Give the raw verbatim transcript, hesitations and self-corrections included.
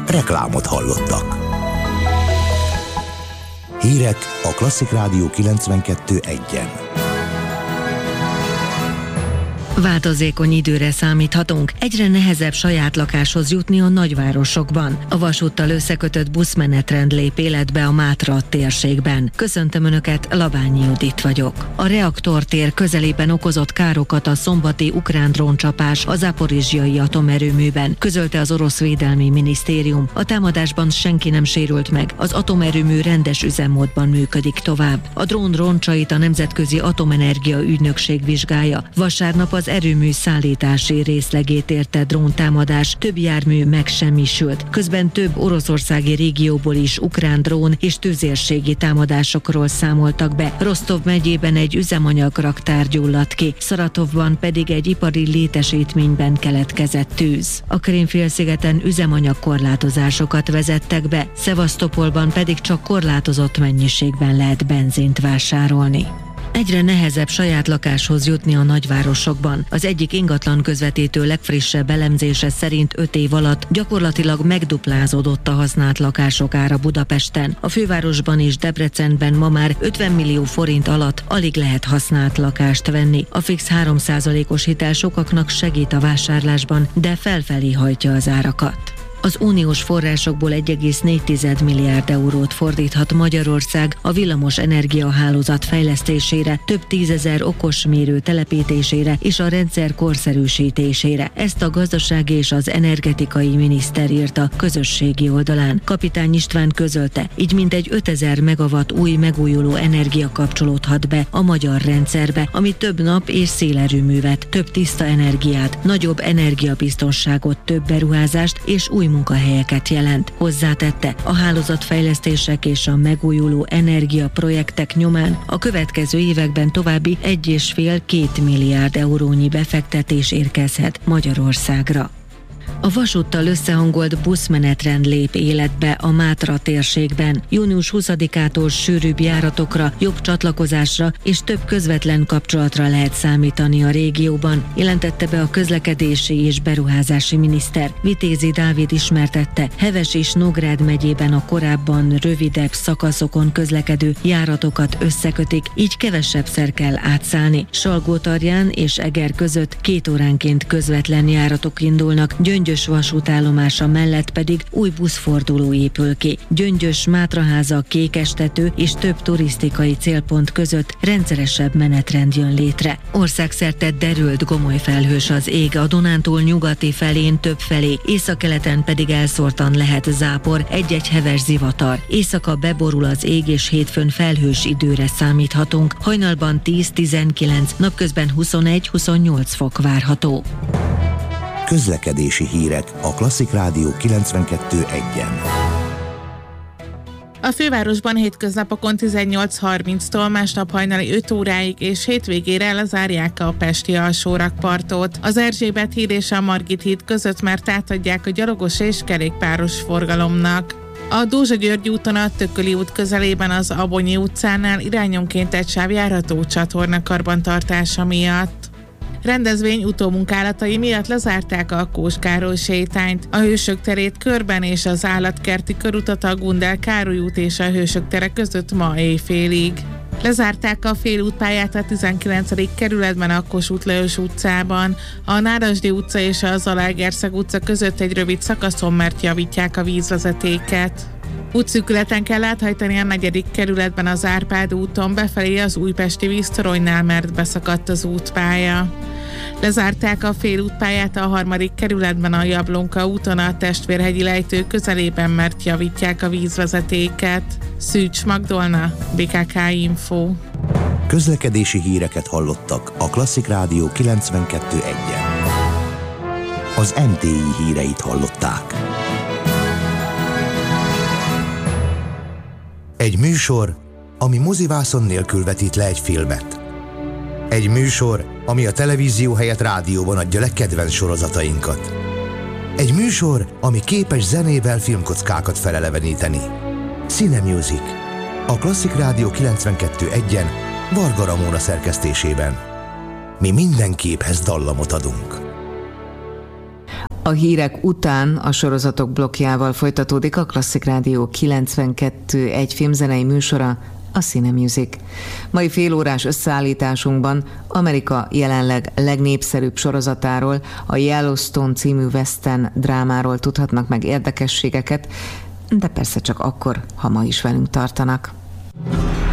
Reklámot hallottak. Hírek a Klasszik Rádió kilencvenkettő egyen. Változékony időre számíthatunk, egyre nehezebb saját lakáshoz jutni a nagyvárosokban. A vasúttal összekötött buszmenetrend lép életbe a Mátra térségben. Köszöntöm Önöket, Labányi Judit vagyok. A reaktortér közelében okozott károkat a szombati ukrán dróncsapás a Zaporizsjai atomerőműben, közölte az orosz védelmi minisztérium. A támadásban senki nem sérült meg, az atomerőmű rendes üzemmódban működik tovább. A drón roncsait a Nemzetközi Atomenergia Ügynökség vizsgálja. Vasárnap az erőmű szállítási részlegét érte dróntámadás, több jármű megsemmisült. Közben több oroszországi régióból is ukrán drón és tüzérségi támadásokról számoltak be. Rostov megyében egy üzemanyag-raktár gyulladt ki, Szaratovban pedig egy ipari létesítményben keletkezett tűz. A Krím-félszigeten üzemanyagkorlátozásokat vezettek be, Szevasztopolban pedig csak korlátozott mennyiségben lehet benzint vásárolni. Egyre nehezebb saját lakáshoz jutni a nagyvárosokban. Az egyik ingatlan közvetítő legfrissebb elemzése szerint öt év alatt gyakorlatilag megduplázódott a használt lakások ára Budapesten. A fővárosban és Debrecenben ma már ötven millió forint alatt alig lehet használt lakást venni. A fix három százalékos hitel sokaknak segít a vásárlásban, de felfelé hajtja az árakat. Az uniós forrásokból egy egész négy milliárd eurót fordíthat Magyarország a villamos energiahálózat fejlesztésére, több tízezer okosmérő telepítésére és a rendszer korszerűsítésére. Ezt a gazdasági és az energetikai miniszter írta közösségi oldalán. Kapitány István közölte, így mintegy ötezer megawatt új megújuló energia kapcsolódhat be a magyar rendszerbe, ami több nap- és szélerőművet, több tiszta energiát, nagyobb energiabiztonságot, több beruházást és új munkahelyeket jelent. Hozzátette, a hálózatfejlesztések és a megújuló energiaprojektek nyomán a következő években további egy és fél-két milliárd eurónyi befektetés érkezhet Magyarországra. A vasúttal összehangolt buszmenetrend lép életbe a Mátra térségben. június huszadikától sűrűbb járatokra, jobb csatlakozásra és több közvetlen kapcsolatra lehet számítani a régióban, jelentette be a közlekedési és beruházási miniszter. Vitézi Dávid ismertette, Heves és Nógrád megyében a korábban rövidebb szakaszokon közlekedő járatokat összekötik, így kevesebbszer kell átszállni. Salgótarján és Eger között két óránként közvetlen járatok indulnak, Gyöngyös vasútállomása mellett pedig új buszforduló épül ki. Gyöngyös, Mátraháza, Kékestető és több turisztikai célpont között rendszeresebb menetrend jön létre. Országszerte derült gomoly felhős az ég, a Dunántúl nyugati felén több felé, északkeleten pedig elszórtan lehet zápor, egy-egy heves zivatar. Éjszaka beborul az ég és hétfőn felhős időre számíthatunk, hajnalban tíz-tizenkilenc, napközben huszonegy-huszonnyolc fok várható. Közlekedési hírek a Klasszik Rádió kilencvenkettő egyen. A fővárosban hétköznapokon tizennyolc harminctól, másnap hajnali öt óráig és hétvégére lezárják a pesti alsórakpartot. Az Erzsébet híd és a Margit híd között már átadják a gyalogos és kerékpáros forgalomnak. A Dózsa-György úton a Tököli út közelében az Abonyi utcánál irányonként egy sáv járható csatorna karbantartása miatt. Rendezvény utómunkálatai miatt lezárták a Kós Károly sétányt, a Hősök terét körben és az állatkerti körutat a Gundel Károly út és a Hősök tere között ma éjfélig. Lezárták a félútpályát a tizenkilencedik kerületben a Kossuth Lajos utcában, a Nárasdi utca és a Zalaegerszeg utca között egy rövid szakaszon, mert javítják a vízvezetéket. Útszűkületen kell áthajtani a negyedik kerületben az Árpád úton befelé az újpesti víztoronynál, mert beszakadt az útpálya. Lezárták a félútpályát a harmadik kerületben a Jablonka úton a Testvérhegyi lejtő közelében, mert javítják a vízvezetéket. Szűcs Magdolna, bé ká ká Info. Közlekedési híreket hallottak a Klasszik Rádió kilencvenkettő egyen. Az em té i híreit hallották. Egy műsor, ami mozivászon nélkül vetít le egy filmet. Egy műsor, ami a televízió helyett rádióban adja le kedvenc sorozatainkat. Egy műsor, ami képes zenével filmkockákat feleleveníteni. Cinemusic. A Klasszik Rádió kilencvenkettő egyen Varga Ramóna szerkesztésében. Mi minden képhez dallamot adunk. A hírek után a sorozatok blokkjával folytatódik a Klasszik Rádió kilencvenkettő egy filmzenei műsora, a Cine Music. Mai félórás összeállításunkban Amerika jelenleg legnépszerűbb sorozatáról, a Yellowstone című western drámáról tudhatnak meg érdekességeket, de persze csak akkor, ha ma is velünk tartanak.